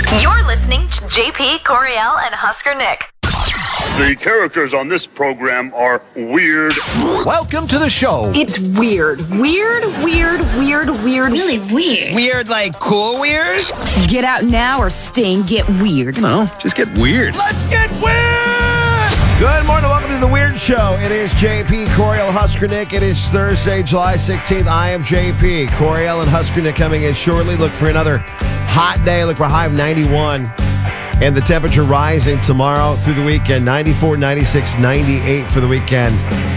You're listening to JP, Coriel, and Husker Nick. The characters on this program are weird. Welcome to the show. It's weird. Weird. Really weird. Weird like cool weird? Get out now or stay and get weird. No, just get weird. Let's get weird! Good morning. Welcome to The Weird Show. It is JP, Coriel, Husker Nick. It is Thursday, July 16th. I am JP. Coriel and Husker Nick coming in shortly. Look for another hot day. Look for a high of 91. And the temperature rising tomorrow through the weekend. 94, 96, 98 for the weekend.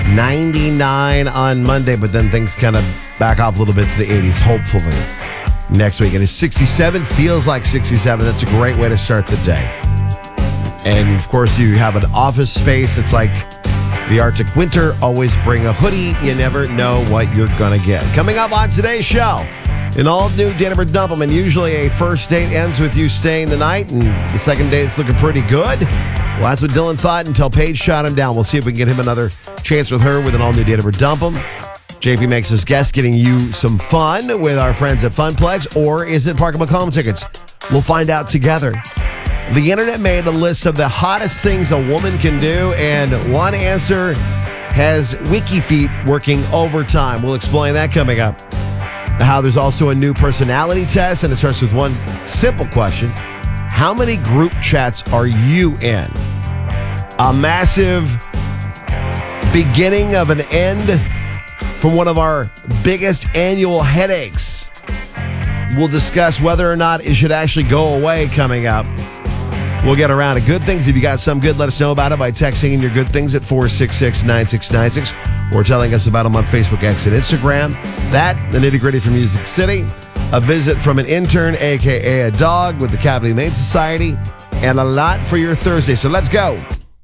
99 on Monday. But then things kind of back off a little bit to the 80s, hopefully, next week. And it's 67. Feels like 67. That's a great way to start the day. And, of course, you have an office space. It's like the Arctic winter. Always bring a hoodie. You never know what you're going to get. Coming up on today's show, an all-new Denver Dumpleman. Usually a first date ends with you staying the night, and the second date's looking pretty good. Well, that's what Dylan thought until Paige shot him down. We'll see if we can get him another chance with her with an all-new Denver Dump'em. JP makes us guess, getting you some fun with our friends at Funplex, or is it Parker McCollum tickets? We'll find out together. The internet made a list of the hottest things a woman can do, and one answer has WikiFeet working overtime. We'll explain that coming up. How there's also a new personality test, and it starts with one simple question. How many group chats are you in? A massive beginning of an end from one of our biggest annual headaches. We'll discuss whether or not it should actually go away coming up. We'll get around to good things. If you got some good, let us know about it by texting in your good things at 466-9696 or telling us about them on Facebook, X, and Instagram. That, the nitty-gritty from Music City, a visit from an intern, a.k.a. a dog with the Capital Humane Society, and a lot for your Thursday. So let's go.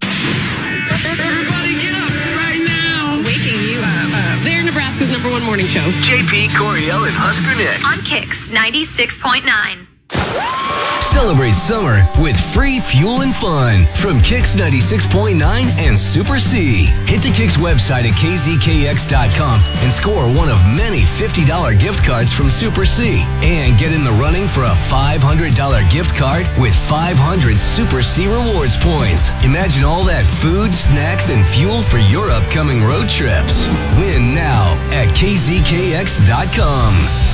Everybody get up right now. Waking you up. They're Nebraska's #1 morning show. JP, Coriel, and Husker Nick. On Kicks 96.9. Celebrate summer with free fuel and fun from Kicks 96.9 and Super C. Hit the Kicks website at kzkx.com and score one of many $50 gift cards from Super C. And get in the running for a $500 gift card with 500 Super C rewards points. Imagine all that food, snacks, and fuel for your upcoming road trips. Win now at kzkx.com.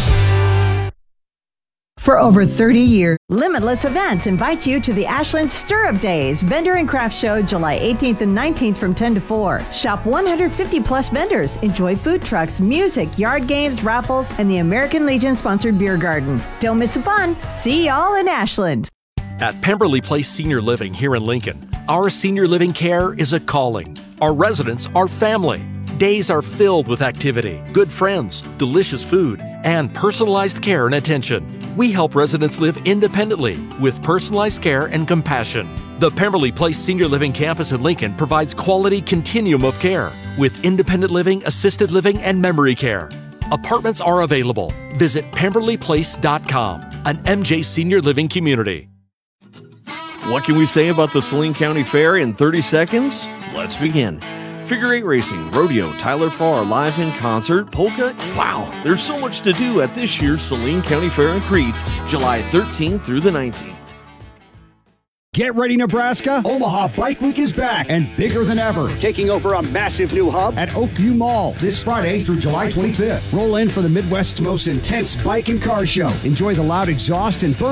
For over 30 years, Limitless Events invites you to the Ashland Stirrup Days Vendor and Craft Show July 18th and 19th from 10 to 4. Shop 150 plus vendors, enjoy food trucks, music, yard games, raffles, and the American Legion sponsored beer garden. Don't miss the fun. See y'all in Ashland. At Pemberley Place Senior Living here in Lincoln, our senior living care is a calling. Our residents are family. Days are filled with activity, good friends, delicious food, and personalized care and attention. We help residents live independently with personalized care and compassion. The Pemberley Place Senior Living Campus in Lincoln provides quality continuum of care with independent living, assisted living, and memory care. Apartments are available. Visit PemberleyPlace.com, an MJ Senior Living community. What can we say about the Saline County Fair in 30 seconds? Let's begin. Figure 8 racing, rodeo, Tyler Farr live in concert, polka, wow, there's so much to do at this year's Saline County Fair in Creeds, July 13th through the 19th. Get ready, Nebraska. Omaha Bike Week is back and bigger than ever. Taking over a massive new hub at Oakview Mall this Friday through July 25th. Roll in for the Midwest's most intense bike and car show. Enjoy the loud exhaust and burn